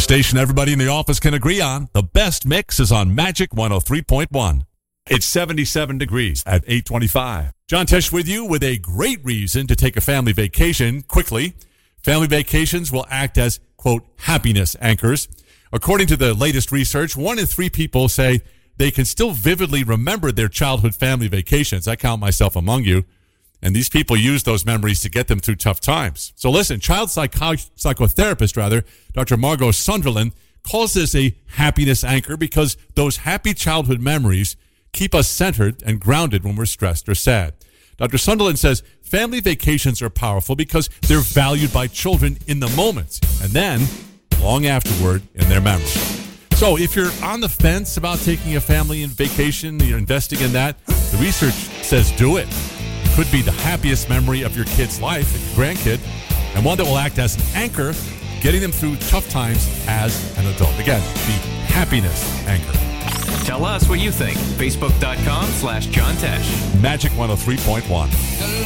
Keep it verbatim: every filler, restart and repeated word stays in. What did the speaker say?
station everybody in the office can agree on. The best mix is on Magic one oh three point one. It's seventy-seven degrees at eight twenty-five. John Tesh with you with a great reason to take a family vacation quickly. Family vacations will act as, quote, happiness anchors. According to the latest research, one in three people say they can still vividly remember their childhood family vacations. I count myself among you. And these people use those memories to get them through tough times. So listen, child psycho- psychotherapist, rather, Doctor Margot Sunderland, calls this a happiness anchor because those happy childhood memories keep us centered and grounded when we're stressed or sad. Doctor Sunderland says family vacations are powerful because they're valued by children in the moment and then long afterward in their memory. So if you're on the fence about taking a family in vacation, you're investing in that, the research says do it. It could be the happiest memory of your kid's life, your grandkid, and one that will act as an anchor, getting them through tough times as an adult. Again, the happiness anchor. Tell us what you think. Facebook.com slash John Tesh. Magic one oh three point one.